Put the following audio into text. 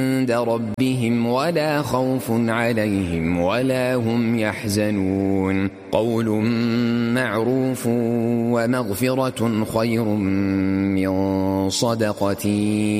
عند ربهم ولا خوف عليهم ولا هم يحزنون قول معروف ومغفرة خير من صدقة